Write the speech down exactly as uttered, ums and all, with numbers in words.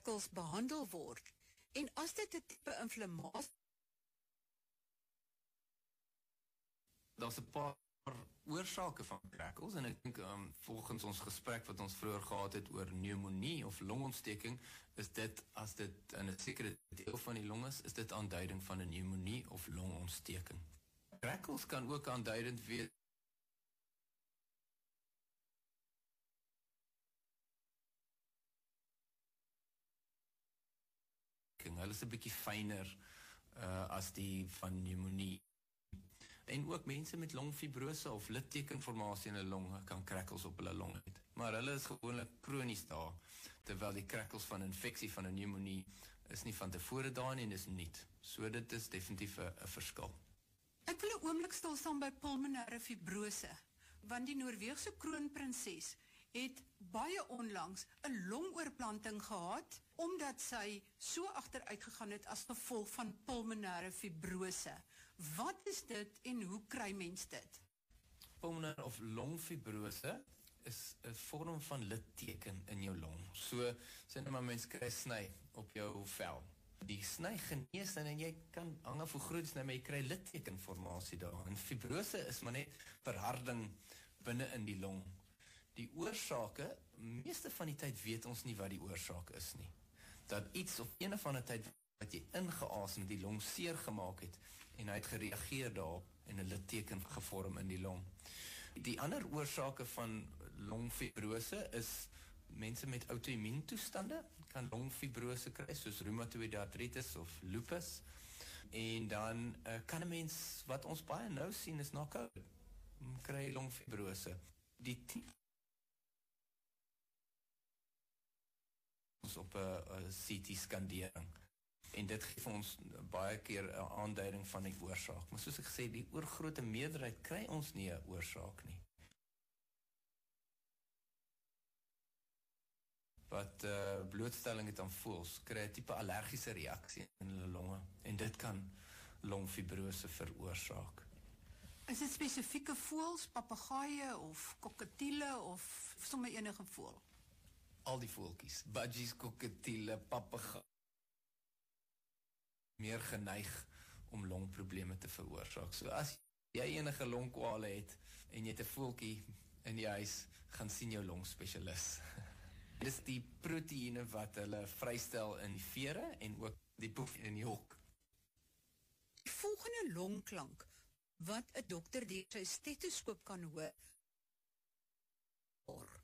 krekkels behandel word. En as dit 'n tipe inflammasie, daar's 'n paar oorsake van krekkels en ek dink um, volgens ons gesprek wat ons vroeër gehad het oor pneumonie of longontsteking, is dit, as dit in 'n sekere deel van die long is, is dit aanduiding van 'n pneumonie of longontsteking. Krekkels kan ook aanduidend wees hulle is 'n bietjie fyner uh, as die van pneumonie. En ook mense met longfibrose of littekenformasie in hulle long kan krekkels op hulle long het. Maar hulle is gewoonlik kronies daar, terwyl die krekkels van infeksie van 'n pneumonie is nie van tevore daar nie en is niet. So dit is definitief 'n verskil. Ek wil 'n oomblik stil staan by pulmonêre fibrose, want die Noorweegse kroonprinses het baie onlangs 'n longoorplanting gehad, omdat sy so agteruit gegaan het as gevolg van pulmonêre fibrose. Wat is dit en hoe kry mens dit? Pulmonêre of longfibrose is 'n vorm van litteken in jou long. So, sê net maar mens kry sny op jou vel. Die sny genees en jy kan hang af hoe groot sny, maar jy kry littekenformasie daar. En fibrose is maar net verharding binne in die long. Die oorsake, meeste van die tyd weet ons nie wat die oorsaak is nie. Dat iets op een of ander tyd wat jy ingeasem die long seer gemaak het en hy het gereageer daarop en 'n litteken gevorm in die long. Die ander oorsake van longfibrose is mense met auto-immuun toestande kan longfibrose kry, soos rheumatoïde artritis of lupus. En dan uh, kan 'n mens, wat ons baie nou sien is na COVID, kry longfibrose. Die type op 'n C T-skandering. En dit gee ons baie keer 'n aanduiding van die oorsaak. Maar soos ek gesê, die oorgrote meerderheid kry ons nie 'n oorsaak nie. Wat uh, blootstelling het aan voëls, kry 'n tipe allergiese reaksie in hulle longe. En dit kan longfibrose veroorsaak. Is dit spesifieke voëls, papegaaie of kokkatiele of sommer enige voël? Al die voeltjies, budgies, kokkatiele, papegaaie, meer geneig om longprobleme te veroorsaak. So as jy enige longkwale het en jy het 'n voeltjie in die huis, gaan sien jou longspesialis. Dit is die proteïene wat hulle vrystel in die vere en ook die poep in die hok. Die volgende longklank wat 'n dokter deur sy stetoskoop kan hoor,